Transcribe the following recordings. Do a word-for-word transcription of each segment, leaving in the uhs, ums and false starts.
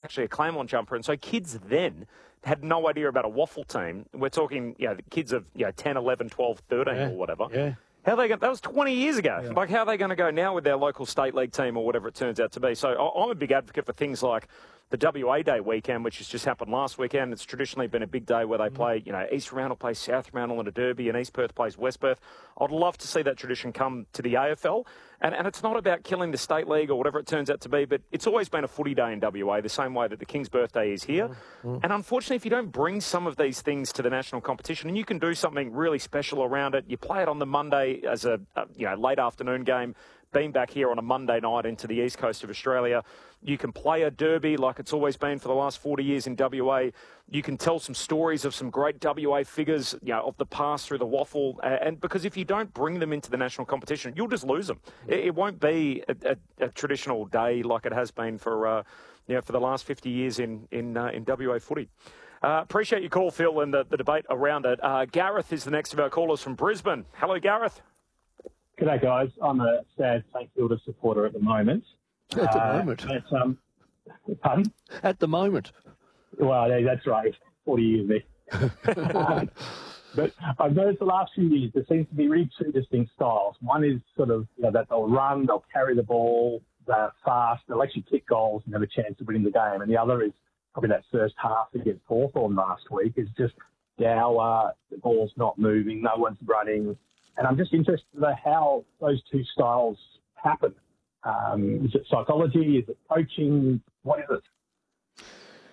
actually a Claremont jumper. And so kids then had no idea about a waffle team. We're talking, you know, the kids of, you know, ten, eleven, twelve, thirteen yeah. or whatever. Yeah. How are they going? That was twenty years ago. Yeah. Like, how are they going to go now with their local state league team or whatever it turns out to be? So I- I'm a big advocate for things like the W A Day weekend, which has just happened last weekend. It's traditionally been a big day where they mm. play, you know, East Fremantle plays South Fremantle in a derby and East Perth plays West Perth. I'd love to see that tradition come to the A F L. And, and it's not about killing the state league or whatever it turns out to be, but it's always been a footy day in W A, the same way that the King's birthday is here. Mm. And unfortunately, if you don't bring some of these things to the national competition, and you can do something really special around it, you play it on the Monday as a, a you know late afternoon game, being back here on a Monday night into the east coast of Australia. You can play a derby like it's always been for the last forty years in W A. You can tell some stories of some great W A figures, you know, of the past through the waffle. And because if you don't bring them into the national competition, you'll just lose them. It, it won't be a, a, a traditional day like it has been for, uh, you know, for the last fifty years in in, uh, in W A footy. Uh, appreciate your call, Phil, and the, the debate around it. Uh, Gareth is the next of our callers from Brisbane. Hello, Gareth. G'day, guys. I'm a sad St Kilda supporter at the moment. At the uh, moment? But, um, pardon? At the moment. Well, yeah, that's right. forty years there. uh, but I've noticed the last few years there seems to be really two distinct styles. One is sort of, you know, that they'll run, they'll carry the ball, they're fast, they'll actually kick goals and have a chance of winning the game. And the other is probably that first half against Hawthorn last week is just dour, the ball's not moving, no one's running. And I'm just interested in how those two styles happen. Um, is it psychology? Is it coaching? What is it?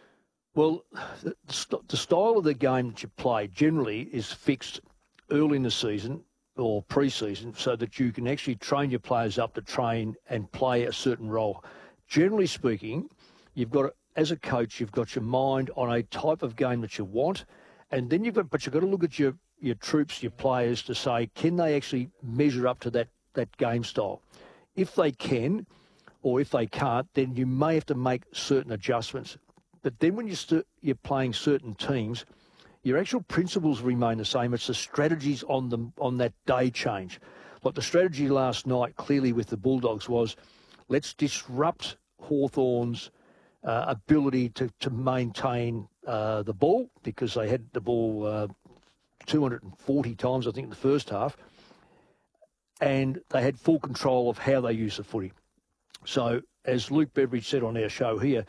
Well, the, the style of the game that you play generally is fixed early in the season or pre-season so that you can actually train your players up to train and play a certain role. Generally speaking, you've got, as a coach, you've got your mind on a type of game that you want, and then you've got, but you've got to look at your, your troops, your players to say, can they actually measure up to that, that game style? If they can, or if they can't, then you may have to make certain adjustments. But then when you st- you're playing certain teams, your actual principles remain the same. It's the strategies on them on that day change. Like the strategy last night, clearly with the Bulldogs, was let's disrupt Hawthorn's uh, ability to, to maintain uh, the ball, because they had the ball uh, two hundred forty times, I think, in the first half. And they had full control of how they use the footy. So, as Luke Beveridge said on our show here,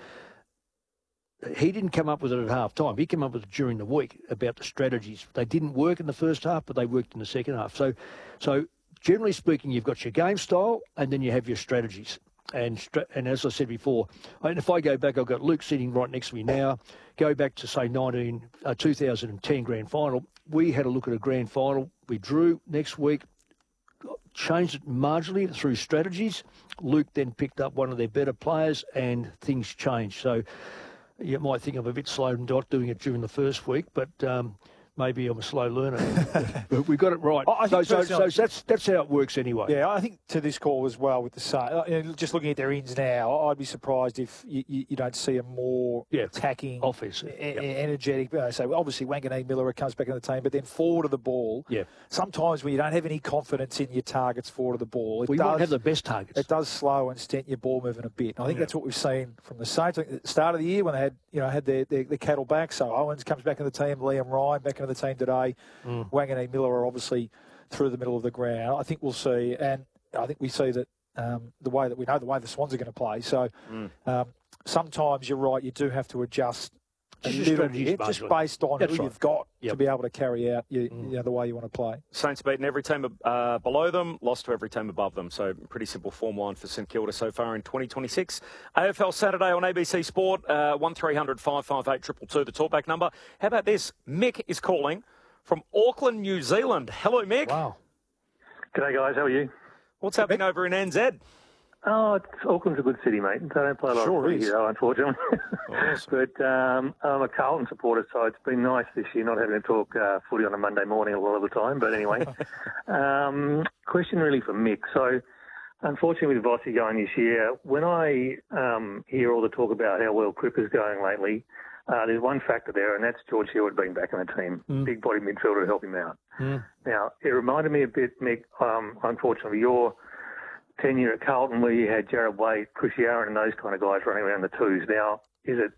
he didn't come up with it at half time. He came up with it during the week about the strategies. They didn't work in the first half, but they worked in the second half. So, so generally speaking, you've got your game style and then you have your strategies. And and as I said before, and if I go back, I've got Luke sitting right next to me now. Go back to, say, nineteen, uh, two thousand ten grand final. We had a look at a grand final. We drew next week. Changed it marginally through strategies. Luke then picked up one of their better players and things changed. So you might think I'm a bit slow not doing it during the first week, but um, maybe I'm a slow learner. But we got it right. I think so, so, so that's that's how it works anyway. Yeah, I think to this call as well with the Saints, just looking at their ins now, I'd be surprised if you, you, you don't see a more yeah. attacking, offense, e- yep. energetic. Uh, so obviously Wanganeen Miller comes back in the team, but then forward of the ball. Yeah. Sometimes when you don't have any confidence in your targets forward of the ball, it we does, might have the best targets. It does slow and stent your ball moving a bit. And I think yeah. that's what we've seen from the Saints at the start of the year when they had you know had their, their, their cattle back. So Owens comes back in the team, Liam Ryan back into the team today. Mm. Wanganeen Miller are obviously through the middle of the ground. I think we'll see, and I think we see that um, the way that we know the way the Swans are going to play. So mm. um, sometimes you're right, you do have to adjust a just little bit, just based on That's who right. you've got yep. to be able to carry out you, mm. you know, the way you want to play. Saints beaten every team uh, below them, lost to every team above them. So pretty simple form line for St Kilda so far in twenty twenty-six. A F L Saturday on A B C Sport, uh, one three hundred five five eight two two two, the talkback number. How about this? Mick is calling from Auckland, New Zealand. Hello, Mick. Wow. G'day, guys. How are you? What's happening over in N Z? Oh, it's, Auckland's a good city, mate. They don't play a lot Sure of footy is. here, though, unfortunately. Awesome. But um, I'm a Carlton supporter, so it's been nice this year not having to talk uh, footy on a Monday morning a lot of the time. But anyway, um, question really for Mick. So, unfortunately, with Vossi going this year, when I um, hear all the talk about how well Crip is going lately, Uh, there's one factor there, and that's George Heward being back in the team. Mm. Big body midfielder to help him out. Mm. Now, it reminded me a bit, Mick, um, unfortunately, your tenure at Carlton where you had Jared Waite, Chris Aaron and those kind of guys running around the twos. Now, is it